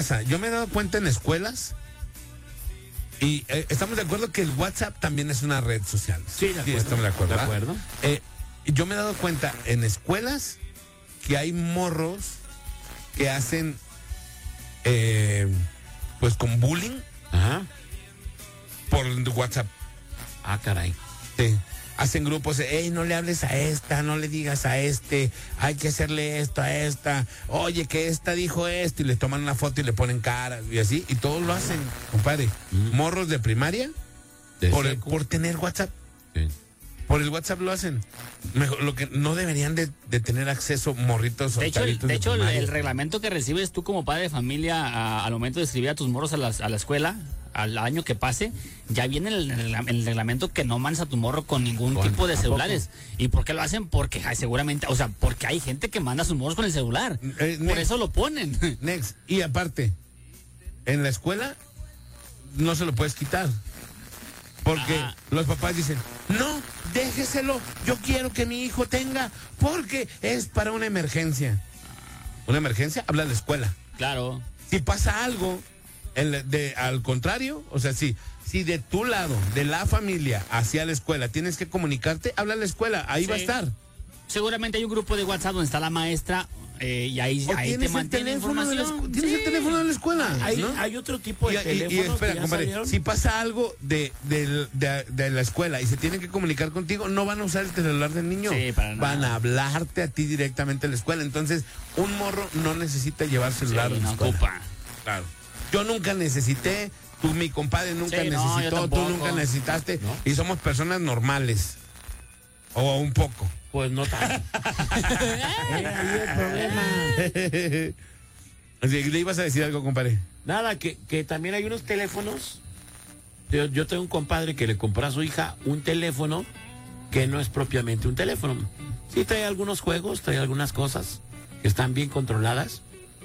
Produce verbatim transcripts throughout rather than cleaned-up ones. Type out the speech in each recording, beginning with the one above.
Yo me he dado cuenta en escuelas y eh, estamos de acuerdo que el WhatsApp también es una red social. Sí, de acuerdo. Sí, estamos de acuerdo. De acuerdo. Eh, yo me he dado cuenta en escuelas que hay morros que hacen eh, pues con bullying. Ajá. Por WhatsApp. Ah, caray. Sí. Hacen grupos, hey, no le hables a esta, no le digas a este, hay que hacerle esto a esta, oye, que esta dijo esto, y le toman una foto y le ponen caras y así, y todos lo hacen, compadre. Mm. Morros de primaria, de por, el, por tener WhatsApp. Sí. Por el WhatsApp lo hacen. Mejor, lo que no deberían de, de tener acceso morritos. De hecho, el, de de hecho el, el reglamento que recibes tú como padre de familia a, al momento de escribir a tus morros a, las, a la escuela, al año que pase, ya viene el, el, el reglamento que no mandes a tu morro con ningún con, tipo de celulares. ¿Y por qué lo hacen? Porque ay, seguramente, o sea, porque hay gente que manda a sus morros con el celular. Eh, por next, eso lo ponen. Next. Y aparte, en la escuela no se lo puedes quitar. Porque ah. los papás dicen, no, déjeselo, yo quiero que mi hijo tenga, porque es para una emergencia. ¿Una emergencia? Habla de la escuela. Claro. Si pasa algo, el, de, al contrario, o sea, si, si de tu lado, de la familia, hacia la escuela, tienes que comunicarte, habla a la escuela, ahí sí. va a estar. Seguramente hay un grupo de WhatsApp donde está la maestra. Eh, y ahí, ahí te mantiene información. Tienes sí. el teléfono de la escuela. Hay, ¿no? hay otro tipo de y, teléfonos. Y, y espera, compadre, si pasa algo de, de, de, de la escuela y se tienen que comunicar contigo, no van a usar el celular del niño. Sí, para nada. Van a hablarte a ti directamente a la escuela. Entonces, un morro no necesita llevar celular. Sí, a la no escuela. ocupa. Claro. Yo nunca necesité, tú, mi compadre nunca sí, necesitó, no, tú nunca necesitaste. ¿No? Y somos personas normales. O un poco. Pues no tanto. Ahí el problema. Así, ¿le ibas a decir algo, compadre? Nada, que, que también hay unos teléfonos. Yo, yo tengo un compadre que le compró a su hija un teléfono que no es propiamente un teléfono. Sí trae algunos juegos, trae algunas cosas que están bien controladas.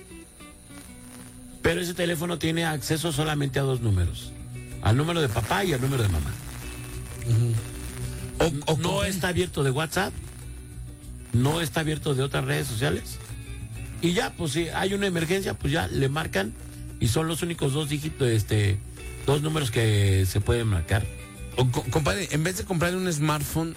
Pero ese teléfono tiene acceso solamente a dos números. Al número de papá y al número de mamá. Uh-huh. O, o no con... está abierto de WhatsApp, no está abierto de otras redes sociales. Y ya, pues si hay una emergencia, pues ya le marcan y son los únicos dos dígitos, este, dos números que se pueden marcar. O, compadre, en vez de comprarle un smartphone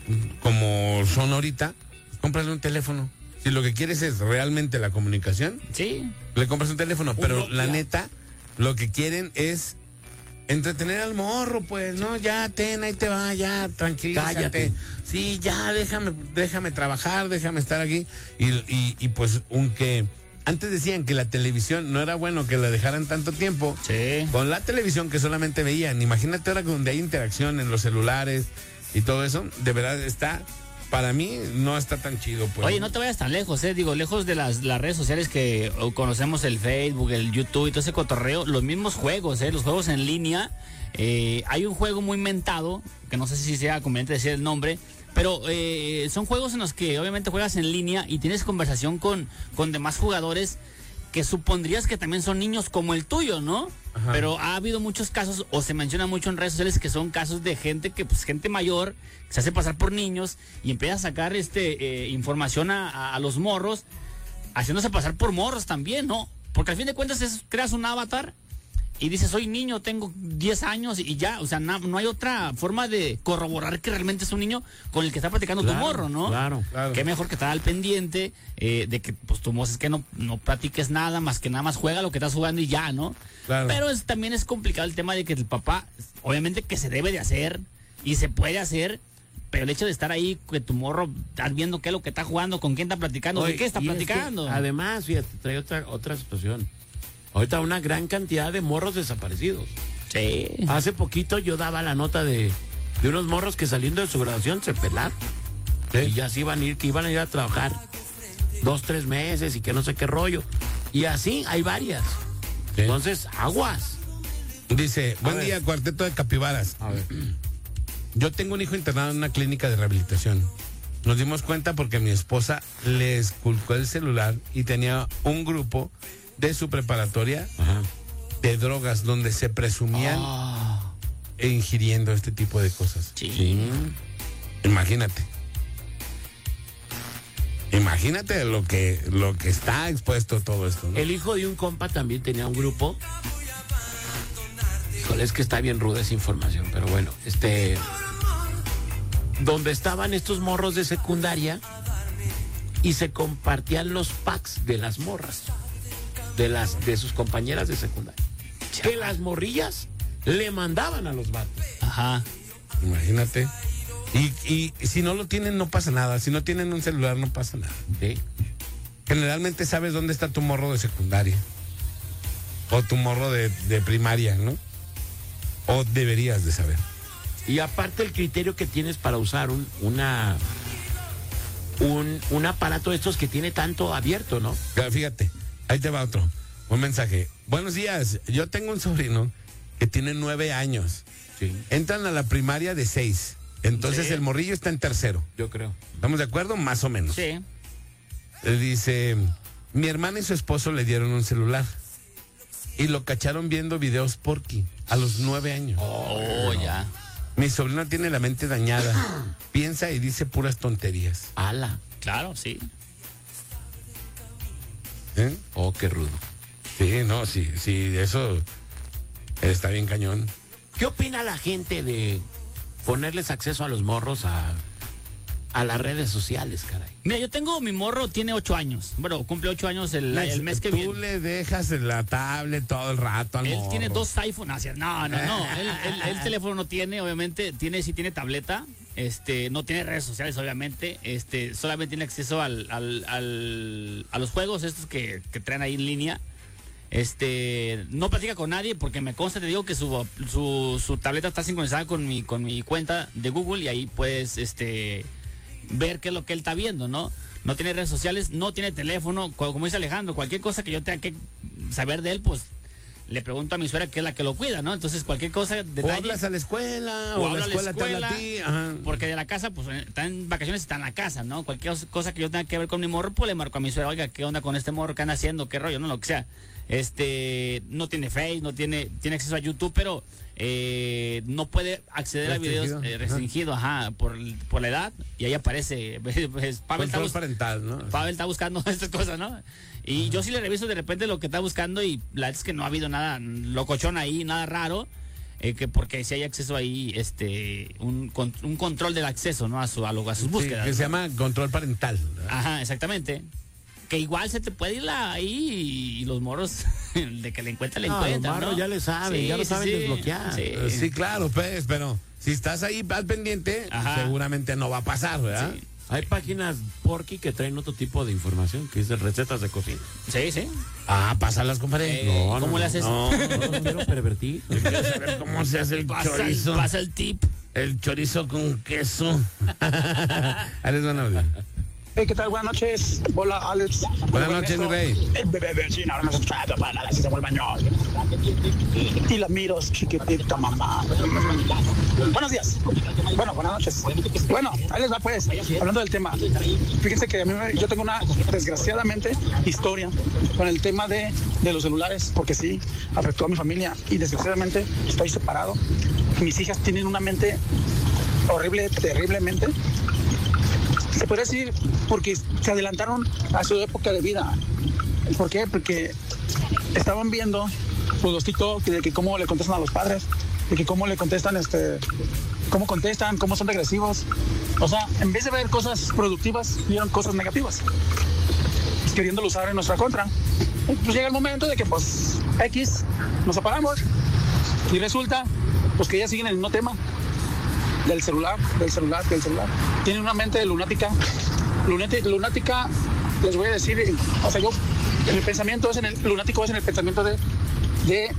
como son ahorita, cómprale un teléfono. Si lo que quieres es realmente la comunicación, sí, le compras un teléfono, pero la neta, lo que quieren es entretener al morro, pues, ¿no? Ya, ten, ahí te va, ya, tranquilízate. Cállate. Sí, ya, déjame, déjame trabajar, déjame estar aquí. Y, y, y pues, aunque antes decían que la televisión no era bueno que la dejaran tanto tiempo, sí. Con la televisión que solamente veían, imagínate ahora donde hay interacción en los celulares y todo eso, de verdad está... Para mí no está tan chido, pues. Oye, no te vayas tan lejos, eh. Digo, lejos de las, las redes sociales que conocemos, el Facebook, el YouTube y todo ese cotorreo, los mismos juegos, eh. Los juegos en línea. Eh, hay un juego muy mentado, que no sé si sea conveniente decir el nombre, pero eh, son juegos en los que obviamente juegas en línea y tienes conversación con, con demás jugadores que supondrías que también son niños como el tuyo, ¿no? Ajá. Pero ha habido muchos casos, o se menciona mucho en redes sociales, que son casos de gente que, pues, gente mayor, que se hace pasar por niños y empieza a sacar este eh, información a, a, a los morros, haciéndose pasar por morros también, ¿no? Porque al fin de cuentas es, creas un avatar y dices, soy niño, tengo diez años y ya, o sea, na, no hay otra forma de corroborar que realmente es un niño con el que está platicando claro, tu morro, ¿no? Claro, claro. Qué mejor que estar al pendiente eh, de que, pues, tu voz es que no, no platiques nada, más que nada más juega lo que estás jugando y ya, ¿no? Claro. Pero es, también es complicado el tema de que el papá, obviamente que se debe de hacer y se puede hacer, pero el hecho de estar ahí, que tu morro, estás viendo qué es lo que está jugando, con quién está platicando, Oye, de qué está platicando. Es que, además, fíjate, trae otra, otra situación. Ahorita una gran cantidad de morros desaparecidos. Sí. Hace poquito yo daba la nota de, de unos morros que saliendo de su graduación se pelaron. ¿Sí? Y ya se iban a ir, que iban a ir a trabajar dos, tres meses y que no sé qué rollo. Y así hay varias. ¿Sí? Entonces, aguas. Dice, a buen ver. día, cuarteto de capibaras. A ver. Yo tengo un hijo internado en una clínica de rehabilitación. Nos dimos cuenta porque mi esposa le esculcó el celular y tenía un grupo de su preparatoria Ajá. de drogas donde se presumían oh. ingiriendo este tipo de cosas. Sí. sí. Imagínate. Imagínate lo que, lo que está expuesto todo esto, ¿no? El hijo de un compa también tenía un grupo. Híjole, es que está bien ruda esa información, pero bueno, este... donde estaban estos morros de secundaria y se compartían los packs de las morras, de las de sus compañeras de secundaria. Que las morrillas le mandaban a los vatos. Ajá. Imagínate. Y, y si no lo tienen, no pasa nada. Si no tienen un celular, no pasa nada. ¿Sí? Generalmente sabes dónde está tu morro de secundaria. O tu morro de, de primaria, ¿no? O deberías de saber. Y aparte el criterio que tienes para usar un, una, un, un aparato de estos que tiene tanto abierto, ¿no? Claro, fíjate, ahí te va otro. Un mensaje. Buenos días, yo tengo un sobrino que tiene nueve años. Sí. Entran a la primaria de seis. Entonces Sí. el morrillo está en tercero. Yo creo. ¿Estamos de acuerdo? Más o menos. Sí. Él dice, mi hermana y su esposo le dieron un celular y lo cacharon viendo videos porky a los nueve años. Oh, ya. Mi sobrino tiene la mente dañada, piensa y dice puras tonterías. Ala. Claro, sí. ¿Eh? Oh, qué rudo. Sí, no, sí, sí, eso está bien cañón. ¿Qué opina la gente de ponerles acceso a los morros a, a las redes sociales, caray? Mira, yo tengo, mi morro tiene ocho años. Bueno, cumple ocho años el, el mes que Tú viene. le dejas en la tablet todo el rato al Él morro. tiene dos iPhones. No, no, no. Él, él- él teléfono no tiene, obviamente. Tiene, sí tiene tableta. Este, no tiene redes sociales, obviamente. Este, solamente tiene acceso al, al- al- a los juegos estos que, que traen ahí en línea. Este, no platica con nadie porque me consta, te digo que su, su, su tableta está sincronizada con mi, con mi cuenta de Google y ahí puedes, este, ver qué es lo que él está viendo, ¿no? No tiene redes sociales, no tiene teléfono, co- como dice Alejandro, cualquier cosa que yo tenga que saber de él, pues le pregunto a mi suegra que es la que lo cuida, ¿no? Entonces cualquier cosa, O detalle, hablas a la escuela, O o, la habla a la escuela, te habla a escuela, ti. Ajá. porque de la casa, pues está en vacaciones, está en la casa, ¿no? Cualquier cosa que yo tenga que ver con mi morro, pues le marco a mi suegra, oiga, ¿qué onda con este morro? ¿Qué anda haciendo? ¿Qué rollo? No, lo que sea. Este, no tiene Face, no tiene, tiene acceso a YouTube, pero eh, no puede acceder a videos Restringido, eh, ajá. restringido, ajá, por, por la edad, y ahí aparece, pues, Pavel está, Control bus- parental, ¿no? Pavel está buscando estas cosas, ¿no? Y yo sí le reviso de repente lo que está buscando y la verdad es que no ha habido nada locochón ahí, nada raro. Eh, que porque si hay acceso ahí, este, un, con- un control del acceso, ¿no? A, su, a, lo- a sus Sí, búsquedas. que ¿no? se llama control parental. ¿verdad? Ajá, exactamente. Que igual se te puede ir la, ahí y los moros de que le encuentran, le Ah, los encuentran, morros ¿no? ya le saben, ya lo saben desbloquear. Sí. Eh, Sí, claro, pues, pero si estás ahí al pendiente, Ajá. seguramente no va a pasar, ¿verdad? Sí. Hay páginas porky que traen otro tipo de información, que dicen recetas de cocina. Sí, sí. Ah, pásalas, compadre. Eh, ¿cómo le haces? No, no quiero pervertir. Quiero saber cómo se hace el Pasa el, chorizo. pasa el tip. El chorizo con queso. Ahí les van a hablar. Hey, ¿qué tal? Buenas noches. Hola, Alex. Buenas noches, mi rey. El bebé vecino, ahora no se escucha para nada, si se vuelve años. Y la miros, chiquitita mamá. Buenos días. Bueno, buenas noches. Bueno, ahí les va pues, hablando del tema. Fíjense que a mí me- yo tengo una, desgraciadamente, historia con el tema de, de los celulares, porque sí, afectó a mi familia y desgraciadamente estoy separado. Mis hijas tienen una mente horrible, terriblemente. Se puede decir porque se adelantaron a su época de vida. ¿Por qué? Porque estaban viendo pues, los TikTok de que cómo le contestan a los padres, de que cómo le contestan, este, cómo contestan, cómo son agresivos. O sea, en vez de ver cosas productivas, vieron cosas negativas, pues, queriéndolo usar en nuestra contra. Y, pues llega el momento de que, pues, X, nos separamos y resulta, pues que ellas siguen el mismo tema. Del celular, del celular, del celular. Tiene una mente lunática. Lunática, lunática, les voy a decir, o sea, yo, el pensamiento es en el, lunático es en el pensamiento de, de,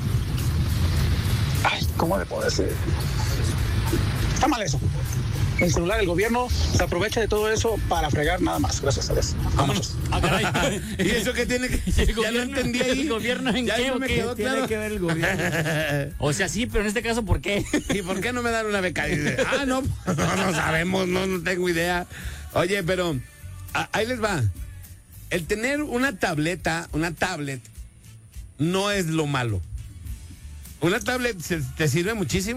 ay, ¿cómo le puedo decir? Está mal eso. El celular, el gobierno se aprovecha de todo eso para fregar nada más. Gracias a Dios. Vámonos. Ah, caray. ¿Y eso qué tiene que ¿El Ya lo gobierno- entendí ahí. el gobierno en ya qué no o me qué? quedó Tiene claro. que ver el gobierno. O sea, sí, pero en este caso, ¿por qué? ¿Y por qué no me dan una beca? Dice, ah, no, no, no sabemos, no, no tengo idea. Oye, pero a- ahí les va. El tener una tableta, una tablet, no es lo malo. Una tablet se- te sirve muchísimo.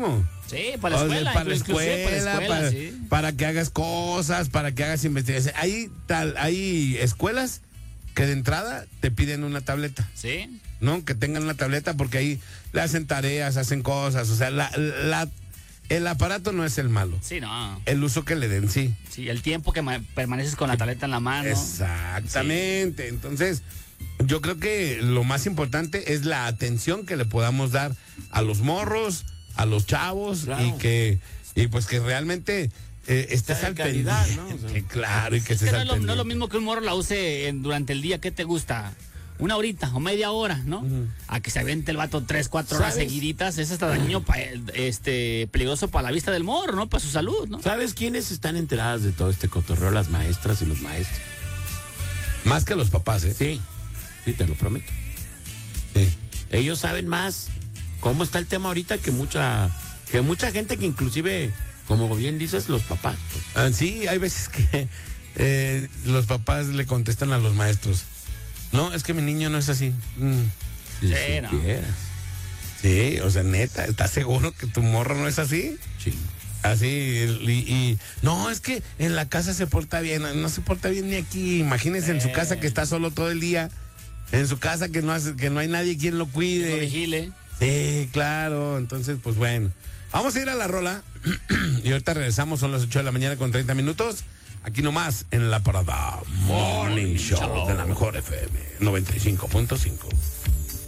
Sí, para la O sea, escuela. para la inclusive escuela, para, la escuela, para, sí. para que hagas cosas, para que hagas investigación. Hay, tal, hay escuelas que de entrada te piden una tableta. Sí. ¿No? Que tengan una tableta porque ahí le hacen tareas, hacen cosas. O sea, la, la, el aparato no es el malo. Sí, no. El uso que le den, sí. Sí, el tiempo que ma- permaneces con la tableta en la mano. Exactamente. Sí. Entonces, yo creo que lo más importante es la atención que le podamos dar a los morros, a los chavos, claro. y que y pues que realmente eh, estés al calidad, pendiente, ¿no? O sea, claro, y que Es que estés no al es, lo, no es lo pendiente. mismo que un morro la use en- durante el día. ¿Qué te gusta? Una horita o media hora, ¿no? Uh-huh. A que se aviente el vato tres, cuatro horas ¿Sabes? seguiditas. Es hasta dañino, pa, este, peligroso para la vista del morro, ¿no? Para su salud, ¿no? ¿Sabes quiénes están enteradas de todo este cotorreo? Las maestras y los maestros. Más que los papás, ¿eh? Sí, sí, te lo prometo. Sí. Ellos saben más cómo está el tema ahorita que mucha, que mucha gente que inclusive, como bien dices, los papás. Pues. Ah, sí, hay veces que eh, los papás le contestan a los maestros. No, es que mi niño no es así. Mm. Si Sí, supieras. Sí, o sea, neta, ¿estás seguro que tu morro no es así? Sí. Así, y, y no, es que en la casa se porta bien, no se porta bien ni aquí. Imagínense en su casa que está solo todo el día, en su casa que no hace, que no hay nadie quien lo Que cuide. lo vigile. Sí, claro, entonces pues bueno. Vamos a ir a la rola y ahorita regresamos, son las ocho de la mañana con treinta minutos. Aquí nomás en La Parada Morning Show de la Mejor F M noventa y cinco punto cinco.